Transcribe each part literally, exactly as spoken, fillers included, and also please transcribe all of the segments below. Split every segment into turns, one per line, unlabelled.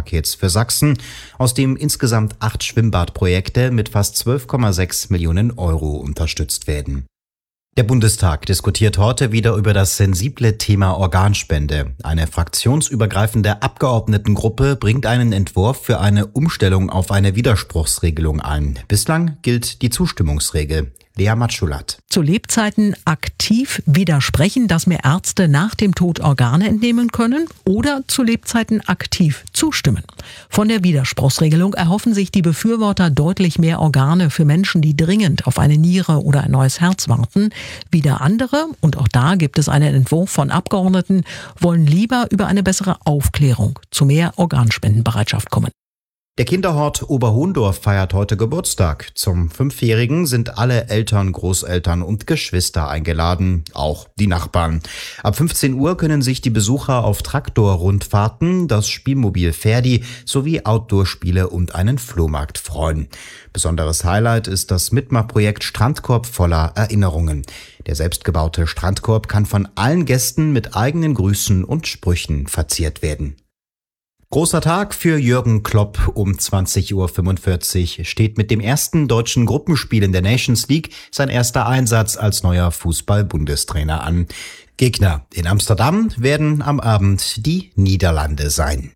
Förderpakets für Sachsen, aus dem insgesamt acht Schwimmbadprojekte mit fast zwölf Komma sechs Millionen Euro unterstützt werden. Der Bundestag diskutiert heute wieder über das sensible Thema Organspende. Eine fraktionsübergreifende Abgeordnetengruppe bringt einen Entwurf für eine Umstellung auf eine Widerspruchsregelung ein. Bislang gilt die Zustimmungsregel. Lea Matschulat.
Zu Lebzeiten aktiv widersprechen, dass mir Ärzte nach dem Tod Organe entnehmen können, oder zu Lebzeiten aktiv zustimmen. Von der Widerspruchsregelung erhoffen sich die Befürworter deutlich mehr Organe für Menschen, die dringend auf eine Niere oder ein neues Herz warten. Wieder andere, und auch da gibt es einen Entwurf von Abgeordneten, wollen lieber über eine bessere Aufklärung zu mehr Organspendenbereitschaft kommen.
Der Kinderhort Oberhohndorf feiert heute Geburtstag. Zum Fünfjährigen sind alle Eltern, Großeltern und Geschwister eingeladen, auch die Nachbarn. Ab fünfzehn Uhr können sich die Besucher auf Traktorrundfahrten, das Spielmobil Ferdi sowie Outdoor-Spiele und einen Flohmarkt freuen. Besonderes Highlight ist das Mitmachprojekt Strandkorb voller Erinnerungen. Der selbstgebaute Strandkorb kann von allen Gästen mit eigenen Grüßen und Sprüchen verziert werden. Großer Tag für Jürgen Klopp. Um zwanzig Uhr fünfundvierzig steht mit dem ersten deutschen Gruppenspiel in der Nations League sein erster Einsatz als neuer Fußball-Bundestrainer an. Gegner in Amsterdam werden am Abend die Niederlande sein.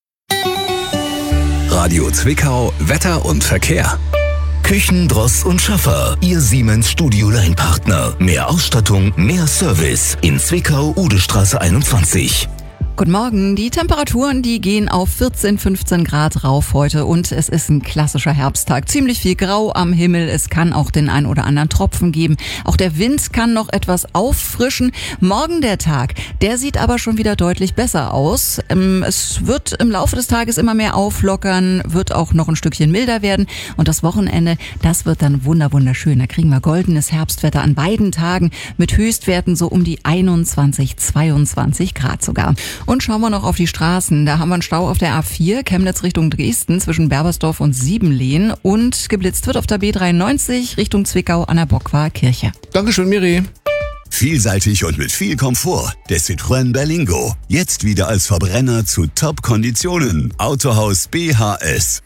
Radio Zwickau, Wetter und Verkehr. Küchen, Dross und Schaffer, Ihr Siemens Studio-Line-Partner. Mehr Ausstattung, mehr Service. In Zwickau, Udestraße einundzwanzig.
Guten Morgen. Die Temperaturen, die gehen auf vierzehn, fünfzehn Grad rauf heute und es ist ein klassischer Herbsttag. Ziemlich viel Grau am Himmel. Es kann auch den ein oder anderen Tropfen geben. Auch der Wind kann noch etwas auffrischen. Morgen der Tag, der sieht aber schon wieder deutlich besser aus. Es wird im Laufe des Tages immer mehr auflockern, wird auch noch ein Stückchen milder werden. Und das Wochenende, das wird dann wunder wunderschön. Da kriegen wir goldenes Herbstwetter an beiden Tagen mit Höchstwerten so um die einundzwanzig, zweiundzwanzig Grad sogar. Und schauen wir noch auf die Straßen. Da haben wir einen Stau auf der A vier, Chemnitz Richtung Dresden zwischen Berbersdorf und Siebenlehn. Und geblitzt wird auf der B dreiundneunzig Richtung Zwickau an der Bockwar Kirche.
Dankeschön, Miri.
Vielseitig und mit viel Komfort. Der Citroën Berlingo. Jetzt wieder als Verbrenner zu Top-Konditionen. Autohaus B H S.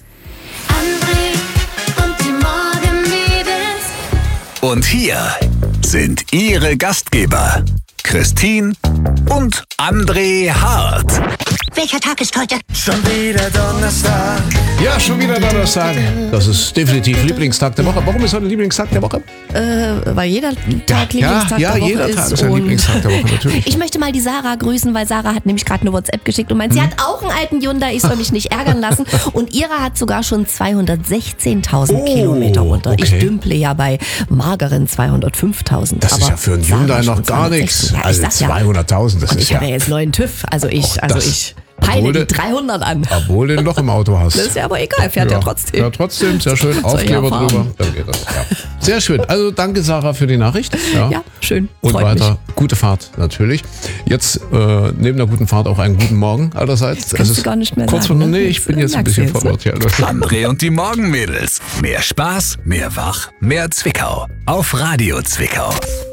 André und die Morgenmädels.
Und hier sind Ihre Gastgeber. Christine und André Hart.
Welcher Tag ist heute?
Schon wieder Donnerstag.
Ja, schon wieder Donnerstag. Das ist definitiv Lieblingstag der Woche. Warum ist heute Lieblingstag der Woche?
Äh, weil jeder Tag
ja,
Lieblingstag
ja,
der Woche
jeder
ist.
Tag ist ein Lieblingstag der Woche, natürlich.
Ich möchte mal die Sarah grüßen, weil Sarah hat nämlich gerade eine WhatsApp geschickt und meint,
hm.
sie hat auch einen alten Hyundai, ich soll mich nicht ärgern lassen. Und ihrer hat sogar schon zweihundertsechzehntausend
Oh,
Kilometer runter.
okay.
Ich dümple ja bei mageren zweihundertfünftausend.
Das ist
aber
ja für einen
Sarah
Hyundai noch
schon
gar nichts.
zweihundertsechzig. Ja,
Also
ich sag ja.
zweihunderttausend, das
Und
ist
ich habe
ja...
ja jetzt neuen TÜV, also ich, also
das-
ich peile
obwohl
die
du-
dreihundert an.
Obwohl du ihn noch im Auto hast.
Das ist ja aber egal, fährt ja, trotzdem.
Ja, trotzdem, sehr schön.
Soll ja
Aufkleber
fahren.
drüber, dann geht das. Ja. Sehr schön. Also danke, Sarah, für die Nachricht. Ja,
Ja, schön.
Und
Freut
weiter
mich.
gute Fahrt natürlich. Jetzt äh, neben der guten Fahrt auch einen guten Morgen allerseits.
Das kannst
Es
du
ist
gar nicht mehr
kurz
sagen,
vor,
ne?
nee, ich
Jetzt
bin jetzt ein
merkst
bisschen
du jetzt,
verwirrt. Ja,
André und die Morgenmädels. Mehr Spaß, mehr Wach, mehr Zwickau. Auf Radio Zwickau.